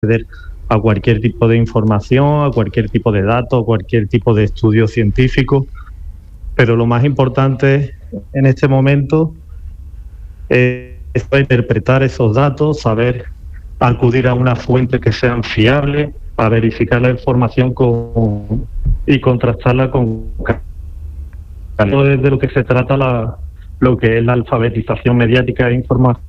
acceder a cualquier tipo de información, a cualquier tipo de datos, a cualquier tipo de estudio científico, pero lo más importante en este momento es interpretar esos datos, saber acudir a una fuente que sean fiables, para verificar la información y contrastarla con de lo que se trata lo que es la alfabetización mediática e información.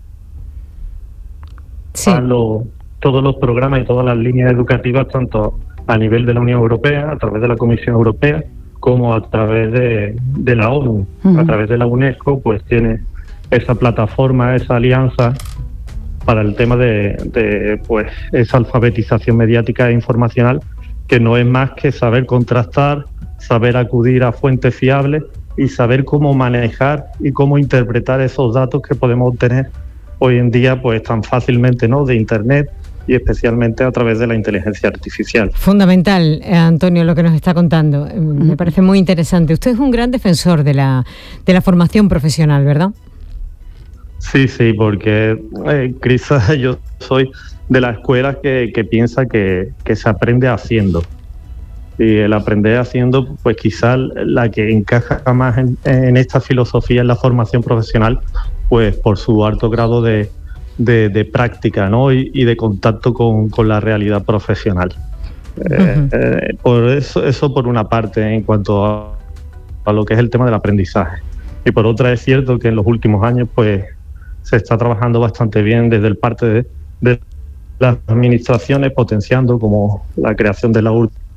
Sí. Todos los programas y todas las líneas educativas, tanto a nivel de la Unión Europea, a través de la Comisión Europea, como a través de la ONU, a través de la UNESCO, pues tiene esa plataforma, esa alianza para el tema de pues esa alfabetización mediática e informacional, que no es más que saber contrastar, saber acudir a fuentes fiables y saber cómo manejar y cómo interpretar esos datos que podemos obtener hoy en día pues tan fácilmente, ¿no?, de Internet, y especialmente a través de la inteligencia artificial. Fundamental, Antonio, lo que nos está contando. Me parece muy interesante. Usted es un gran defensor de la formación profesional, ¿verdad? Sí, porque, Crisa, yo soy de la escuela que piensa que se aprende haciendo. Y el aprender haciendo, pues quizás la que encaja más en esta filosofía en la formación profesional, pues por su alto grado de práctica, ¿no?, y de contacto con la realidad profesional. Por eso por una parte, en cuanto a lo que es el tema del aprendizaje. Y por otra, es cierto que en los últimos años pues se está trabajando bastante bien desde el parte de las administraciones, potenciando como la creación de la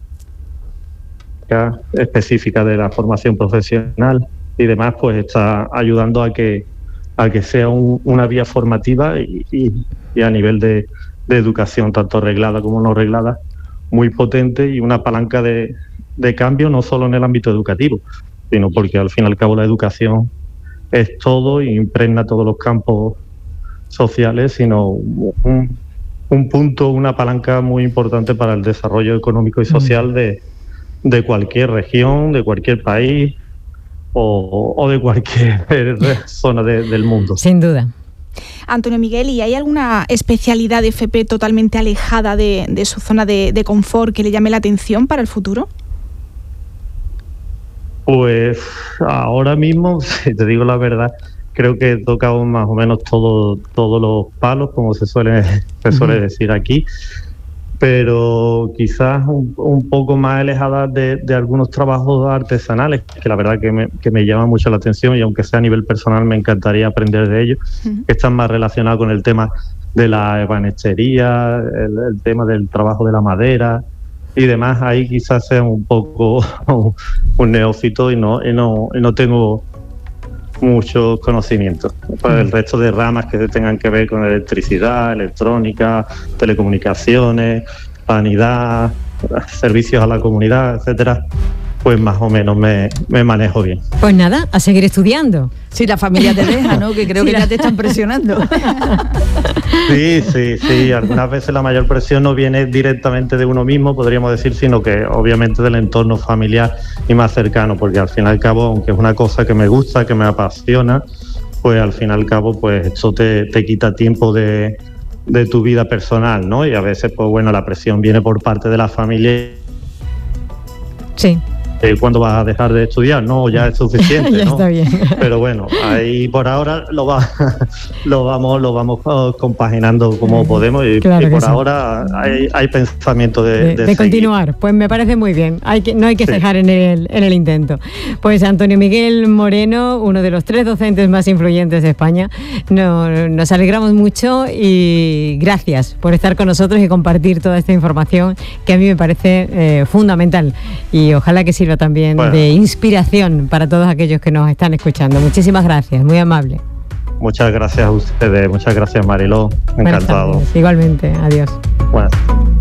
específica de la formación profesional y demás, pues está ayudando a que sea una vía formativa y a nivel de educación, tanto reglada como no reglada, muy potente, y una palanca de cambio no solo en el ámbito educativo, sino porque al fin y al cabo la educación es todo y impregna todos los campos sociales, sino un punto, una palanca muy importante para el desarrollo económico y social de cualquier región, de cualquier país o de cualquier zona del mundo. Sin duda. Antonio Miguel, ¿y hay alguna especialidad de FP totalmente alejada de su zona de confort que le llame la atención para el futuro? Pues ahora mismo, si te digo la verdad, creo que he tocado más o menos todos los palos, como se suele decir aquí, pero quizás un poco más alejada de algunos trabajos artesanales, que la verdad que me llama mucho la atención, y aunque sea a nivel personal me encantaría aprender de ellos, que están más relacionados con el tema de la ebanistería, el tema del trabajo de la madera y demás. Ahí quizás sea un poco un neófito y no tengo muchos conocimientos. Para el resto de ramas que tengan que ver con electricidad, electrónica, telecomunicaciones, sanidad, servicios a la comunidad, etcétera, pues más o menos me manejo bien. Pues nada, a seguir estudiando. Si la familia te deja, ¿no? Que creo que ya te están presionando. Sí. Algunas veces la mayor presión no viene directamente de uno mismo, podríamos decir, sino que obviamente del entorno familiar y más cercano, porque al fin y al cabo, aunque es una cosa que me gusta, que me apasiona, pues al fin y al cabo, pues esto te quita tiempo de tu vida personal, ¿no? Y a veces, pues bueno, la presión viene por parte de la familia. Sí. ¿Cuándo vas a dejar de estudiar? No, ya es suficiente, ya ¿no? Está bien. Pero bueno, ahí por ahora lo vamos compaginando como podemos, y por sí. Ahora hay pensamiento de continuar. Pues me parece muy bien. No hay que cejar en el intento. Pues Antonio Miguel Moreno, uno de los 3 docentes más influyentes de España, nos alegramos mucho y gracias por estar con nosotros y compartir toda esta información que a mí me parece fundamental, y ojalá que sirva también de inspiración para todos aquellos que nos están escuchando. Muchísimas gracias, muy amable. Muchas gracias a ustedes, muchas gracias, Mariló, encantado. Igualmente, adiós. Bueno.